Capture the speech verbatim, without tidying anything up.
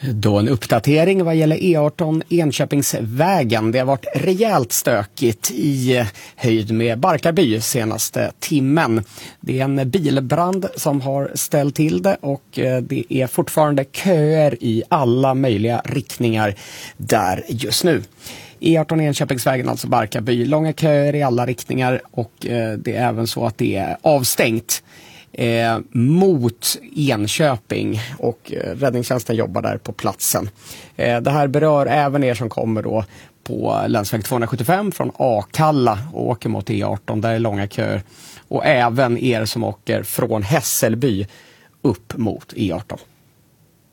Då en uppdatering vad gäller E arton Enköpingsvägen. Det har varit rejält stökigt i höjd med Barkarby senaste timmen. Det är en bilbrand som har ställt till det och det är fortfarande köer i alla möjliga riktningar där just nu. E arton Enköpingsvägen, alltså Barkarby, långa köer i alla riktningar och det är även så att det är avstängt Eh, mot Enköping och eh, räddningstjänsten jobbar där på platsen. Eh, det här berör även er som kommer då på länsväg tvåhundrasjuttiofem från Akalla och åker mot E arton, där är långa köer. Och även er som åker från Hässelby upp mot E arton.